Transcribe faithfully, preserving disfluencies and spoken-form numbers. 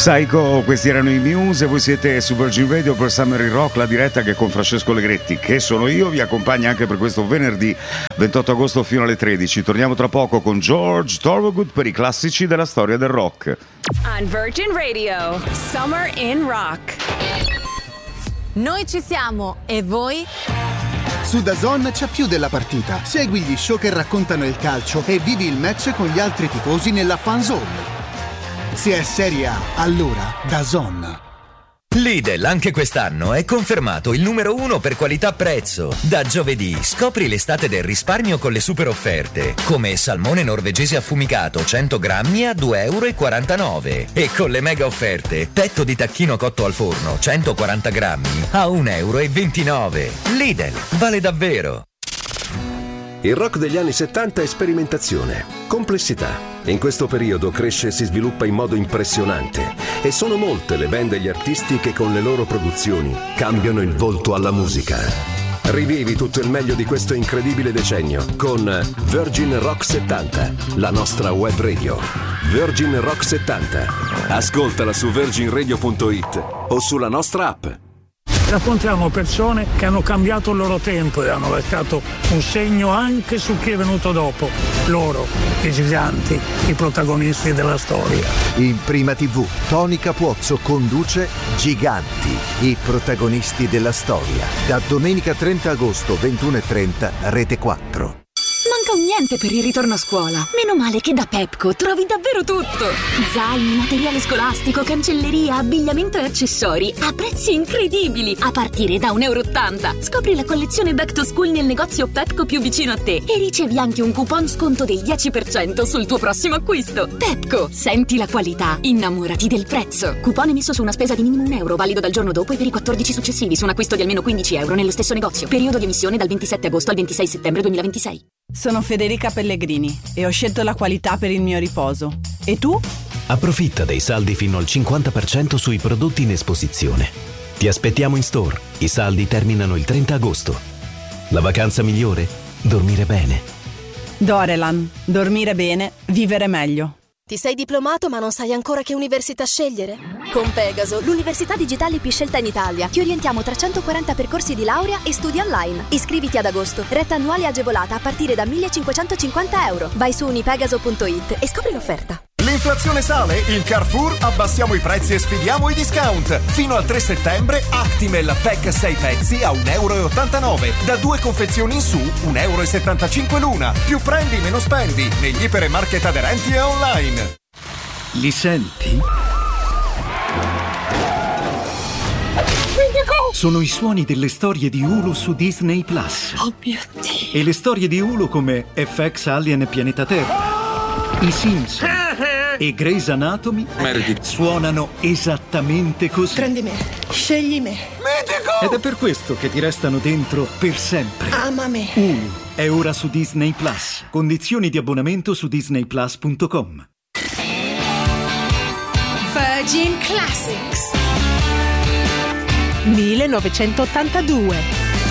Psycho, questi erano i Muse e voi siete su Virgin Radio per Summer in Rock, la diretta che con Francesco Legretti, che sono io, vi accompagna anche per questo venerdì ventotto agosto fino alle tredici. Torniamo tra poco con George Thorogood per i classici della storia del rock. On Virgin Radio, Summer in Rock. Noi ci siamo, e voi? Su DAZN c'è più della partita. Segui gli show che raccontano il calcio e vivi il match con gli altri tifosi nella fan zone. Se è Serie A, allora DAZN. Lidl anche quest'anno è confermato il numero uno per qualità-prezzo. Da giovedì scopri l'estate del risparmio con le super offerte, come salmone norvegese affumicato cento grammi a due e quarantanove euro e con le mega offerte petto di tacchino cotto al forno centoquaranta grammi a un e ventinove euro. Lidl, vale davvero. Il rock degli anni settanta è sperimentazione, complessità. In questo periodo cresce e si sviluppa in modo impressionante e sono molte le band e gli artisti che con le loro produzioni cambiano il volto alla musica. Rivivi tutto il meglio di questo incredibile decennio con Virgin Rock settanta, la nostra web radio. Virgin Rock settanta. Ascoltala su virgin radio punto it o sulla nostra app. Raccontiamo persone che hanno cambiato il loro tempo e hanno lasciato un segno anche su chi è venuto dopo. Loro, i giganti, i protagonisti della storia. In Prima tivù, Tony Capuozzo conduce Giganti, i protagonisti della storia. Da domenica trenta agosto, ventuno e trenta, Rete quattro. Manca un niente per il ritorno a scuola. Meno male che da Pepco trovi davvero tutto. Zaini, materiale scolastico, cancelleria, abbigliamento e accessori a prezzi incredibili, a partire da un euro e ottanta. Scopri la collezione Back to School nel negozio Pepco più vicino a te e ricevi anche un coupon sconto del dieci per cento sul tuo prossimo acquisto. Pepco, senti la qualità, innamorati del prezzo. Coupon emesso su una spesa di minimo un euro, valido dal giorno dopo e per i quattordici successivi su un acquisto di almeno quindici euro nello stesso negozio. Periodo di emissione dal ventisette agosto al ventisei settembre duemilaventisei. Sono Federica Pellegrini e ho scelto la qualità per il mio riposo. E tu? Approfitta dei saldi fino al cinquanta per cento sui prodotti in esposizione. Ti aspettiamo in store. I saldi terminano il trenta agosto. La vacanza migliore? Dormire bene. Dorelan. Dormire bene, vivere meglio. Ti sei diplomato ma non sai ancora che università scegliere? Con Pegaso, l'università digitale più scelta in Italia. Ti orientiamo tra centoquaranta percorsi di laurea e studi online. Iscriviti ad agosto. Retta annuale agevolata a partire da millecinquecentocinquanta euro. Vai su unipegaso punto it e scopri l'offerta. L'inflazione sale? In Carrefour abbassiamo i prezzi e sfidiamo i discount. Fino al tre settembre Actimel Pack sei pezzi a un euro e ottantanove. Da due confezioni in su un euro e settantacinque l'una. Più prendi meno spendi negli ipermarket aderenti e online. Li senti? Sono i suoni delle storie di Hulu su Disney Plus. Oh mio Dio. E le storie di Hulu come F X Alien e Pianeta Terra, I Simpson e Grey's Anatomy Meredith suonano esattamente così. Prendi me, scegli me. Medico! Ed è per questo che ti restano dentro per sempre. Ama me. Hulu è ora su Disney Plus. Condizioni di abbonamento su disney plus punto com. Virgin Classics millenovecentottantadue.